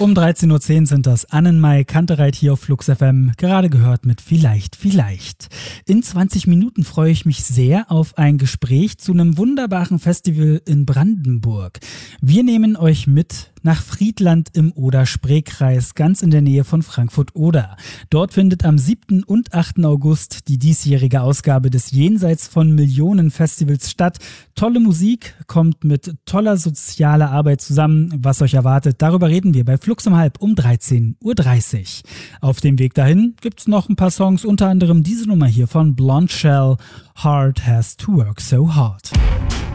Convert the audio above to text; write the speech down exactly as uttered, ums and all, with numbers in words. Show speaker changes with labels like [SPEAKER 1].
[SPEAKER 1] Um dreizehn Uhr zehn sind das Annenmai Kantereit hier auf Flux F M, gerade gehört mit Vielleicht, Vielleicht. In zwanzig Minuten freue ich mich sehr auf ein Gespräch zu einem wunderbaren Festival in Brandenburg. Wir nehmen euch mit nach Friedland im Oder-Spree-Kreis, ganz in der Nähe von Frankfurt-Oder. Dort findet am siebten und achten August die diesjährige Ausgabe des Jenseits von Millionen Festivals statt. Tolle Musik kommt mit toller sozialer Arbeit zusammen. Was euch erwartet, darüber reden wir bei Flux um halb um dreizehn Uhr dreißig. Auf dem Weg dahin gibt's noch ein paar Songs, unter anderem diese Nummer hier von Blonde Shell, Heart Has to Work So Hard.